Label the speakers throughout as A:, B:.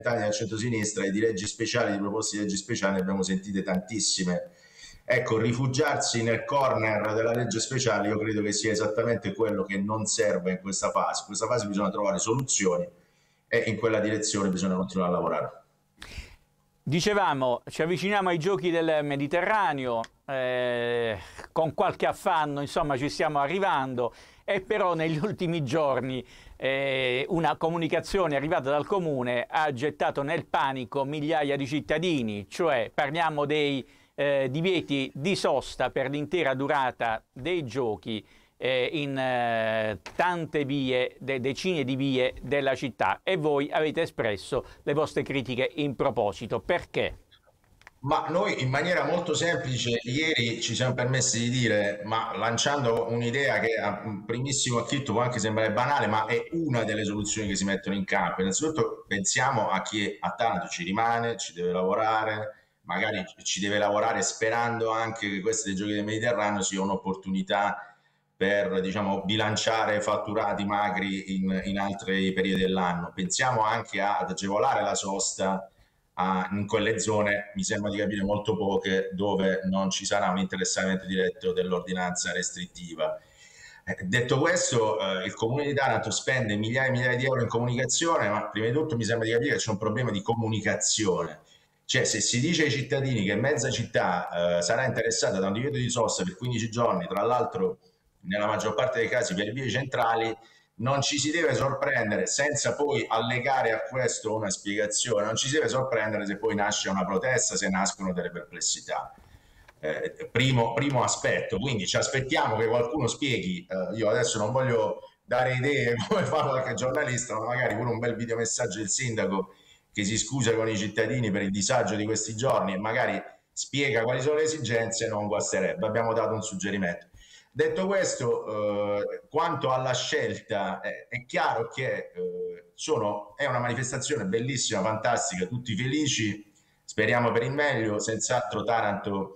A: del centro-sinistra e di leggi speciali, di proposte di leggi speciali ne abbiamo sentite tantissime. Ecco, rifugiarsi nel corner della legge speciale io credo che sia esattamente quello che non serve in questa fase. In questa fase bisogna trovare soluzioni e in quella direzione bisogna continuare a lavorare.
B: Dicevamo, ci avviciniamo ai giochi del Mediterraneo, con qualche affanno, insomma, ci stiamo arrivando, e però negli ultimi giorni una comunicazione arrivata dal Comune ha gettato nel panico migliaia di cittadini, cioè parliamo dei divieti di sosta per l'intera durata dei giochi in tante vie, decine di vie della città, e voi avete espresso le vostre critiche in proposito. Perché?
A: Ma noi in maniera molto semplice ieri ci siamo permessi di dire, ma lanciando un'idea che a primissimo acchito può anche sembrare banale, ma è una delle soluzioni che si mettono in campo. Innanzitutto pensiamo a chi a Taranto ci rimane, ci deve lavorare, magari ci deve lavorare sperando anche che questi dei Giochi del Mediterraneo sia un'opportunità per, diciamo, bilanciare fatturati magri in altri periodi dell'anno. Pensiamo anche ad agevolare la sosta in quelle zone, mi sembra di capire molto poche, dove non ci sarà un interessamento diretto dell'ordinanza restrittiva. Detto questo, il Comune di Taranto spende migliaia e migliaia di euro in comunicazione, ma prima di tutto mi sembra di capire che c'è un problema di comunicazione. Cioè, se si dice ai cittadini che mezza città sarà interessata da un divieto di sosta per 15 giorni, tra l'altro nella maggior parte dei casi per vie centrali, non ci si deve sorprendere, senza poi allegare a questo una spiegazione, non ci si deve sorprendere se poi nasce una protesta, se nascono delle perplessità. Primo aspetto, quindi ci aspettiamo che qualcuno spieghi, io adesso non voglio dare idee come fa qualche giornalista, ma magari pure un bel videomessaggio del sindaco che si scusa con i cittadini per il disagio di questi giorni e magari spiega quali sono le esigenze, non guasterebbe. Abbiamo dato un suggerimento. Detto questo, quanto alla scelta, è chiaro che è una manifestazione bellissima, fantastica, tutti felici, speriamo per il meglio, senz'altro Taranto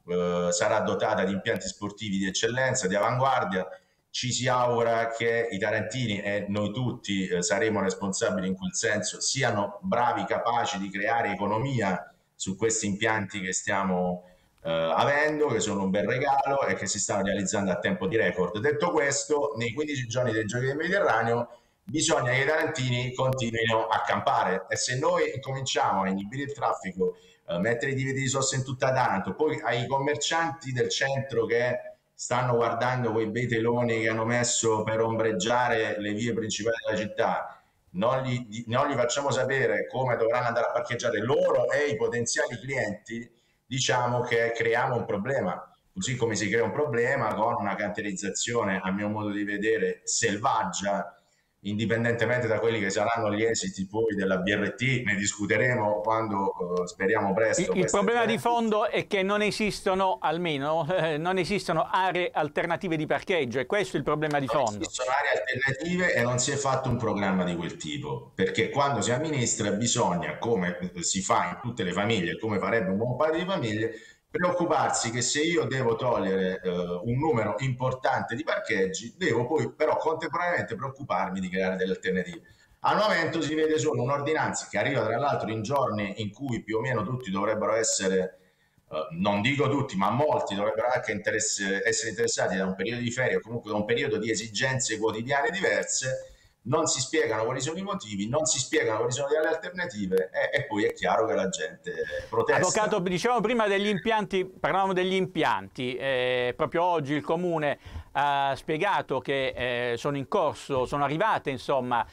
A: sarà dotata di impianti sportivi di eccellenza, di avanguardia, ci si augura che i tarantini e noi tutti saremo responsabili in quel senso, siano bravi, capaci di creare economia su questi impianti che stiamo avendo, che sono un bel regalo e che si stanno realizzando a tempo di record. Detto questo, nei 15 giorni dei Giochi del Mediterraneo bisogna che i tarantini continuino a campare, e se noi cominciamo a inibire il traffico, mettere i divieti di sosta in tutta Taranto, poi ai commercianti del centro che stanno guardando quei bei teloni che hanno messo per ombreggiare le vie principali della città, non gli facciamo sapere come dovranno andare a parcheggiare loro e i potenziali clienti, diciamo che creiamo un problema, così come si crea un problema con una cantierizzazione, a mio modo di vedere, selvaggia, indipendentemente da quelli che saranno gli esiti poi della BRT, ne discuteremo quando speriamo presto.
B: Il problema di fondo è che non esistono, almeno, non esistono aree alternative di parcheggio, e questo è il problema di fondo.
A: Non esistono aree alternative e non si è fatto un programma di quel tipo, perché quando si amministra bisogna, come si fa in tutte le famiglie, come farebbe un buon padre di famiglia, preoccuparsi che se io devo togliere un numero importante di parcheggi, devo poi però contemporaneamente preoccuparmi di creare delle alternative. Al momento si vede solo un'ordinanza che arriva tra l'altro in giorni in cui più o meno tutti dovrebbero essere, non dico tutti, ma molti dovrebbero anche essere interessati da un periodo di ferie o comunque da un periodo di esigenze quotidiane diverse. Non si spiegano quali sono i motivi, non si spiegano quali sono le alternative e poi è chiaro che la gente protesta.
B: Avvocato, dicevamo prima degli impianti, parlavamo degli impianti, proprio oggi il Comune ha spiegato che sono in corso, sono arrivate insomma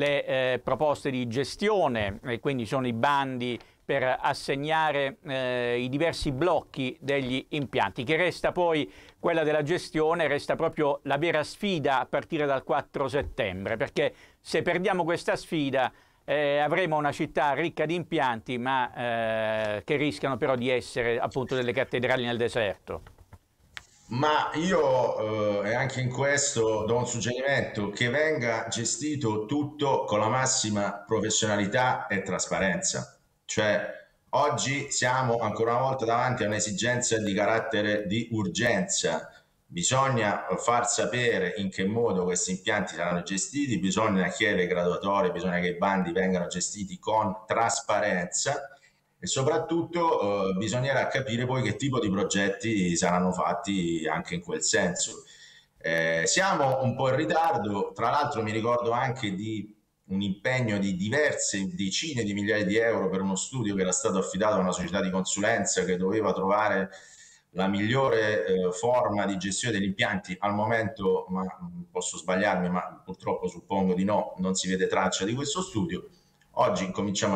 B: le proposte di gestione, e quindi sono i bandi per assegnare i diversi blocchi degli impianti. Che resta poi quella della gestione, resta proprio la vera sfida a partire dal 4 settembre, perché se perdiamo questa sfida avremo una città ricca di impianti, ma che rischiano però di essere appunto delle cattedrali nel deserto.
A: Ma io anche in questo do un suggerimento: che venga gestito tutto con la massima professionalità e trasparenza. Cioè, oggi siamo ancora una volta davanti a un'esigenza di carattere di urgenza. bisogna far sapere in che modo questi impianti saranno gestiti, bisogna chiedere graduatorie, bisogna che i bandi vengano gestiti con trasparenza e soprattutto bisognerà capire poi che tipo di progetti saranno fatti anche in quel senso. Siamo un po' in ritardo, tra l'altro mi ricordo anche di un impegno di diverse decine di migliaia di euro per uno studio che era stato affidato a una società di consulenza che doveva trovare la migliore forma di gestione degli impianti. Al momento, ma posso sbagliarmi, ma purtroppo suppongo di no, non si vede traccia di questo studio. Oggi incominciamo